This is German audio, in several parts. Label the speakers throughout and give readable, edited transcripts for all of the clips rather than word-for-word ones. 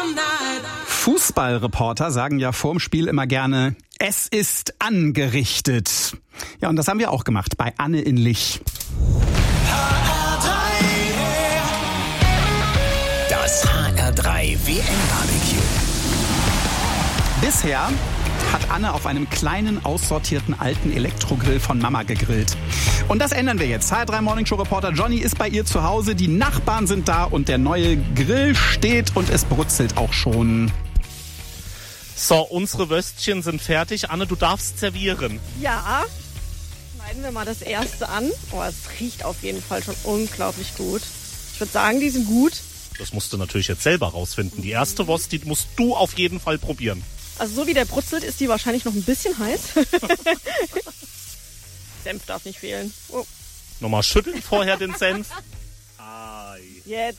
Speaker 1: Fußballreporter sagen ja vorm Spiel immer gerne, es ist angerichtet. Ja, und das haben wir auch gemacht bei Anne in Lich.
Speaker 2: Das HR3 WM-Barbecue.
Speaker 1: Bisher hat Anne auf einem kleinen, aussortierten alten Elektrogrill von Mama gegrillt. Und das ändern wir jetzt. HR3 Morningshow-Reporter Johnny ist bei ihr zu Hause, die Nachbarn sind da und der neue Grill steht und es brutzelt auch schon.
Speaker 3: So, unsere Würstchen sind fertig. Anne, du darfst servieren.
Speaker 4: Ja, schneiden wir mal das erste an. Oh, es riecht auf jeden Fall schon unglaublich gut. Ich würde sagen, die sind gut.
Speaker 3: Das musst du natürlich jetzt selber rausfinden. Die erste Wurst, die musst du auf jeden Fall probieren.
Speaker 4: Also so wie der brutzelt, ist die wahrscheinlich noch ein bisschen heiß. Senf darf nicht fehlen. Oh.
Speaker 3: Nochmal schütteln vorher den Senf.
Speaker 4: Jetzt.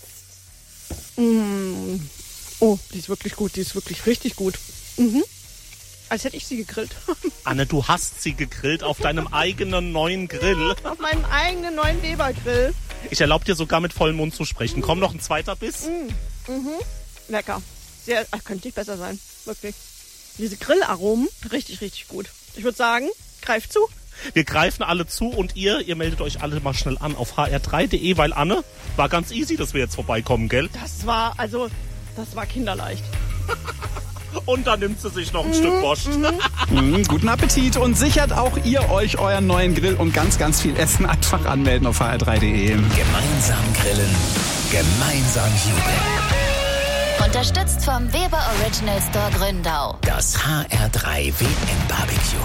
Speaker 4: Oh, die ist wirklich gut. Die ist wirklich richtig gut. Als hätte ich sie gegrillt.
Speaker 3: Anne, du hast sie gegrillt auf deinem eigenen neuen Grill.
Speaker 4: Auf meinem eigenen neuen Weber-Grill.
Speaker 3: Ich erlaube dir sogar mit vollem Mund zu sprechen. Komm, noch ein zweiter Biss.
Speaker 4: Lecker. Sehr, könnte nicht besser sein. Wirklich. Diese Grillaromen, richtig, richtig gut. Ich würde sagen, greift zu.
Speaker 3: Wir greifen alle zu und ihr meldet euch alle mal schnell an auf hr3.de, weil Anne, war ganz easy, dass wir jetzt vorbeikommen, gell?
Speaker 4: Das war kinderleicht.
Speaker 3: Und dann nimmt sie sich noch ein Stück Wurst.
Speaker 1: Guten Appetit und sichert auch ihr euch euren neuen Grill und ganz, ganz viel Essen. Einfach anmelden auf hr3.de.
Speaker 2: Gemeinsam grillen, gemeinsam jubeln.
Speaker 5: Unterstützt vom Weber Original Store Gründau.
Speaker 2: Das HR3 WM-Barbecue.